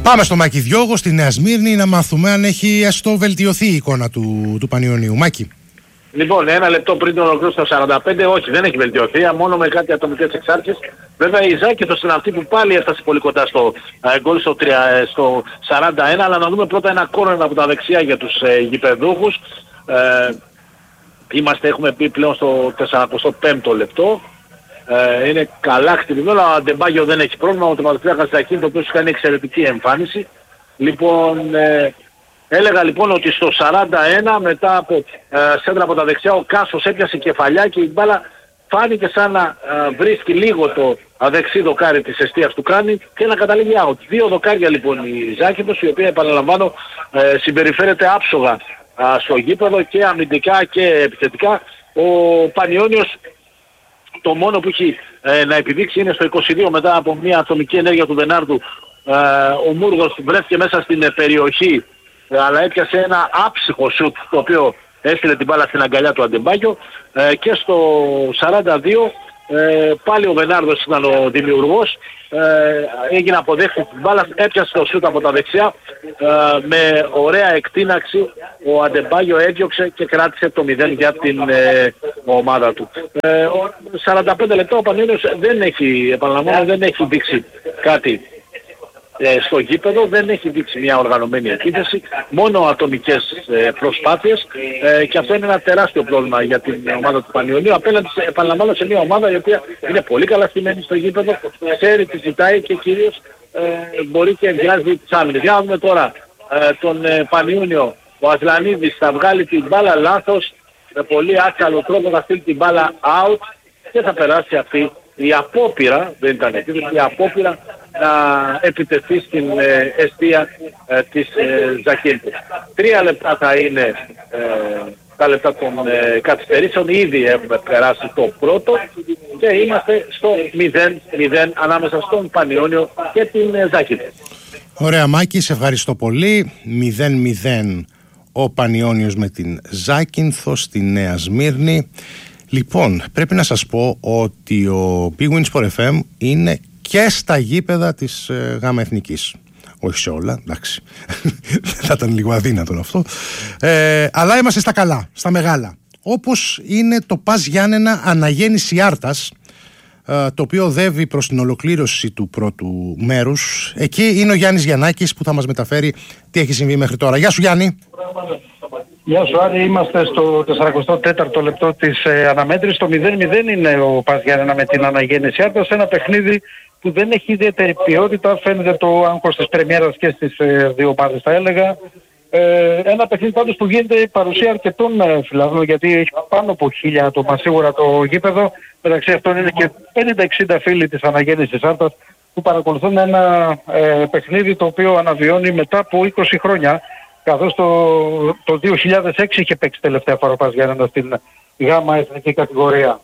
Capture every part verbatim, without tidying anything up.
Πάμε στο Μάκη Διώγο στη Νέα Σμύρνη να μάθουμε αν έχει έστω βελτιωθεί η εικόνα του, του Πανιωνίου. Μάκη. Λοιπόν, ένα λεπτό πριν τον ολοκλήρωση στο σαράντα πέντε, όχι, δεν έχει βελτιωθεί, μόνο με κάτι ατομικές εξάρτησεις. Βέβαια η Ζάκηθος είναι αυτή που πάλι έφτασε πολύ κοντά στο ε, γκολ στο, στο σαράντα ένα, αλλά να δούμε πρώτα ένα κόρνερ από τα δεξιά για τους ε, γηπεδούχους. Ε, είμαστε, έχουμε πει πλέον στο σαράντα πέμπτο λεπτό. Ε, είναι καλά χτυπημένο, αλλά ο Αντεμπάγιο δεν έχει πρόβλημα, ο τερματοφύλακας Ζακίνη, το οποίο έχει κάνει εξαιρετική εμφάνιση. Λοιπόν, ε, έλεγα λοιπόν ότι στο σαράντα ένα μετά από ε, σέντρα από τα δεξιά ο Κάσος έπιασε κεφαλιά και η μπάλα φάνηκε σαν να ε, βρίσκει λίγο το δεξί δοκάρι της εστίας του κράνη και να καταλήγει out. Δύο δοκάρια λοιπόν η Ζάκηθος, η οποία επαναλαμβάνω ε, συμπεριφέρεται άψογα ε, στο γήπεδο και αμυντικά και επιθετικά. Ο Πανιώνιος το μόνο που έχει ε, να επιδείξει είναι στο είκοσι δύο μετά από μια ατομική ενέργεια του Βενάρδου. Ε, ο Μούργος βρέθηκε μέσα στην ε, περιοχή, ε, αλλά έπιασε ένα άψυχο σουτ το οποίο έστειλε την μπάλα στην αγκαλιά του Αντεμπάγιο. Ε, και στο σαράντα δύο ε, πάλι ο Βενάρδος ήταν ο δημιουργός. Ε, έγινε αποδέχτη την μπάλα, έπιασε το σουτ από τα δεξιά, ε, με ωραία εκτείναξη ο Αντεμπάγιο έδιωξε και κράτησε το μηδέν για την ε, ομάδα του. Ε, σαράντα πέντε λεπτά ο Πανιώνιος δεν έχει, επαναλαμβάνω, δεν έχει δείξει κάτι ε, στο γήπεδο, δεν έχει δείξει μια οργανωμένη επίθεση, μόνο ατομικές ε, προσπάθειες, ε, και αυτό είναι ένα τεράστιο πρόβλημα για την ομάδα του Πανιωνίου απέναντι σε, επαναλαμβάνω, σε μια ομάδα η οποία είναι πολύ καλά στημένη στο γήπεδο, ξέρει τι ζητάει και κυρίως ε, μπορεί και βγάζει τις άμυνες. Για να δούμε τώρα ε, τον ε, Πανιόνιο. Ο Ατλανίδης θα βγάλει την μπάλα λάθος, με πολύ άκαλο τρόπο θα στείλει την μπάλα out και θα περάσει αυτή η απόπειρα, δεν ήταν επίθεση, η απόπειρα να επιτεθεί στην ε, εστία ε, της ε, Ζακίνθου. Τρία λεπτά θα είναι ε, τα λεπτά των ε, καθυστερήσεων, ήδη έχουμε περάσει το πρώτο και είμαστε στο μηδέν μηδέν ανάμεσα στον Πανιώνιο και την ε, Ζακίνθου. Ωραία Μάκη, σε ευχαριστώ πολύ. μηδέν μηδέν ο Πανιώνιος με την Ζάκυνθο στη Νέα Σμύρνη. Λοιπόν, πρέπει να σας πω ότι ο Big Win Sport εφ εμ είναι και στα γήπεδα της ε, ΓΑΜΑ Εθνικής. Όχι σε όλα, εντάξει. Θα ήταν λίγο αδύνατο αυτό. Ε, αλλά είμαστε στα καλά, στα μεγάλα. Όπως είναι το Πας Γιάννενα Αναγέννηση Άρτας, ε, το οποίο οδεύει προς την ολοκλήρωση του πρώτου μέρους. Εκεί είναι ο Γιάννης Γιαννάκης που θα μας μεταφέρει τι έχει συμβεί μέχρι τώρα. Γεια σου Γιάννη. Γεια σου Άρη, είμαστε στο σαράντα τέταρτο λεπτό της ε, αναμέτρησης. Το μηδέν μηδέν είναι ο Πας Γιάννενα με την Αναγέννηση Άρτας, ένα παιχνίδι που δεν έχει ιδιαίτερη ποιότητα, φαίνεται το άγχος της πρεμιέρας και στις ε, δύο ομάδες θα έλεγα. Ε, ένα παιχνίδι πάντως που γίνεται η παρουσία αρκετών ε, φιλαθλών, γιατί έχει πάνω από χίλια άτομα σίγουρα το γήπεδο, μεταξύ αυτών είναι και πενήντα εξήντα φίλοι της Αναγέννησης Άρτας που παρακολουθούν ένα ε, παιχνίδι το οποίο αναβιώνει μετά από είκοσι χρόνια, καθώς το, το δύο χιλιάδες έξι είχε παίξει τελευταία φορά ο Πας Γιάννενα στην ΓΑΜΑ εθνική κατηγορία.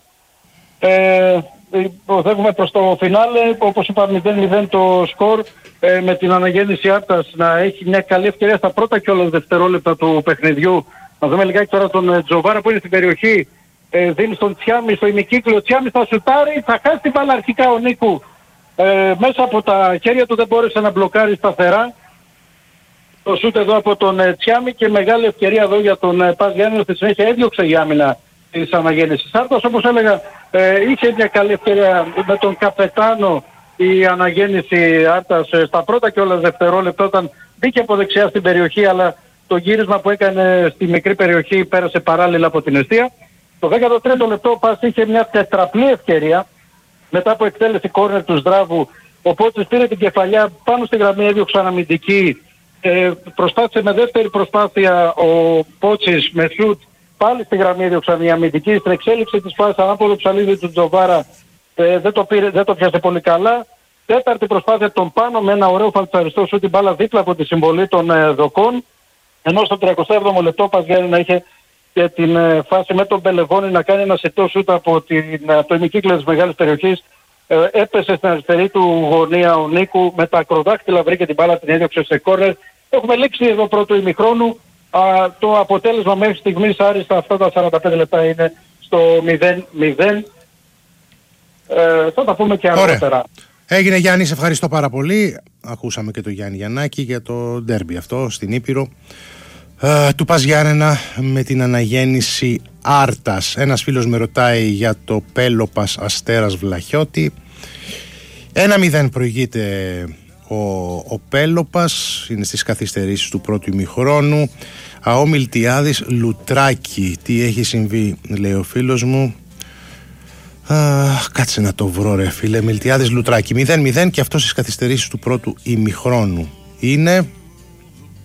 Ε, Οδεύουμε προς το φινάλε, όπως είπα μηδέν μηδέν το σκορ, ε, με την Αναγέννηση Άρτας να έχει μια καλή ευκαιρία στα πρώτα κιόλας δευτερόλεπτα του παιχνιδιού. Να δούμε λιγάκι τώρα τον ε, Τζοβάρα που είναι στην περιοχή, ε, δίνει στον Τσιάμι στο ημικύκλιο, ο Τσιάμι θα σουτάρει, θα χάσει την μπάλα αρχικά ο Νίκου. Ε, μέσα από τα χέρια του δεν μπόρεσε να μπλοκάρει σταθερά το σούτ εδώ από τον ε, Τσιάμι και μεγάλη ευκαιρία εδώ για τον ε, Πας Γιάννενα, στη συνέχεια έδιωξε η άμυνα της Αναγέννησης Άρτας. Όπως έλεγα, ε, είχε μια καλή ευκαιρία με τον καπετάνο η Αναγέννηση Άρτας ε, στα πρώτα και όλα δευτερόλεπτα όταν μπήκε από δεξιά στην περιοχή, αλλά το γύρισμα που έκανε στη μικρή περιοχή πέρασε παράλληλα από την εστία. Το δέκατο τρίτο λεπτό ο Πας είχε μια τετραπλή ευκαιρία μετά από εκτέλεση κόρνερ του Σδράβου. Ο Πότσης πήρε την κεφαλιά πάνω στη γραμμή, έδιωξε αναμυντική. Ε, προσπάθησε με δεύτερη προσπάθεια ο Πότσης με σουτ πάλι στη γραμμή, έδιωξε μια αμυντική. Στην εξέλιξη της φάσης ανάποδο ψαλίδι του Τζοβάρα ε, δεν, το πήρε, δεν το πιάσε πολύ καλά. Τέταρτη προσπάθεια τον πάνω με ένα ωραίο φαλτσαριστό σουτ, την μπάλα δίπλα από τη συμβολή των ε, δοκών. Ενώ στο τριακοστό έβδομο λεπτό ο Πας Γιάννενα είχε και την ε, φάση με τον Μπελεβόνη να κάνει ένα σετό σούτ από, την, από το ημικύκλιο της μεγάλης περιοχής. Ε, έπεσε στην αριστερή του γωνία ο Νίκου, με τα ακροδάκτυλα βρήκε την μπάλα, την έδιωξε σε κόρνερ. Έχουμε λήξει εδώ πρώτο ημιχρόνου. Α, το αποτέλεσμα μέχρι στιγμής άριστα αυτά τα σαράντα πέντε λεπτά είναι στο μηδέν μηδέν. Ε, θα τα πούμε και αργότερα. Έγινε Γιάννη, σε ευχαριστώ πάρα πολύ. Ακούσαμε και το Γιάννη Γιαννάκη για το ντέρμπι αυτό στην Ήπειρο ε, του Πας Γιάννενα με την αναγέννηση Άρτας. Ένας φίλος με ρωτάει για το Πέλοπας Αστέρας Βλαχιώτη. Ένα μηδέν προηγείται ο, ο Πέλοπας, είναι στις καθυστερήσεις του πρώτου ημιχρόνου. ΑΟ Μιλτιάδης Λουτράκη, τι έχει συμβεί, λέει ο φίλος μου. Α, κάτσε να το βρω ρε φίλε. Μιλτιάδης Λουτράκη μηδέν μηδέν και αυτό στις καθυστερήσεις του πρώτου ημιχρόνου είναι.